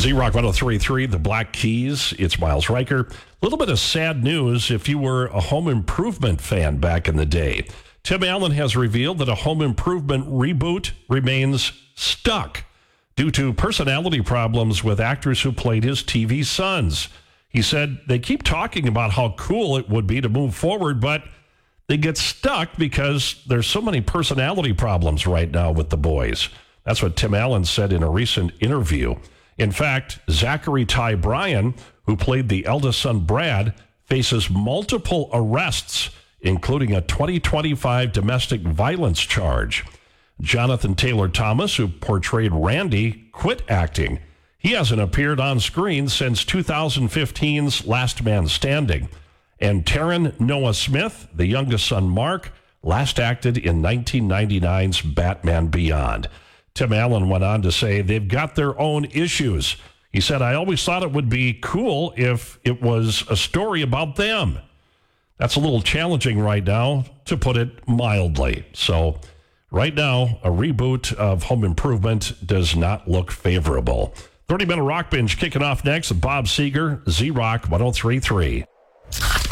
Z-Rock 103.3, The Black Keys. It's Miles Riker. A little bit of sad news if you were a home improvement fan back in the day. Tim Allen has revealed that a home improvement reboot remains stuck due to personality problems with actors who played his TV sons. He said they keep talking about how cool it would be to move forward, but they get stuck because there's so many personality problems right now with the boys. That's what Tim Allen said in a recent interview. In fact, Zachary Ty Bryan, who played the eldest son Brad, faces multiple arrests, including a 2025 domestic violence charge. Jonathan Taylor Thomas, who portrayed Randy, quit acting. He hasn't appeared on screen since 2015's Last Man Standing. And Taron Noah Smith, the youngest son Mark, last acted in 1999's Batman Beyond. Tim Allen went on to say they've got their own issues. He said, I always thought it would be cool if it was a story about them. That's a little challenging right now, to put it mildly. So right now, a reboot of Home Improvement does not look favorable. 30-minute rock binge kicking off next with Bob Seger, Z-Rock 103.3.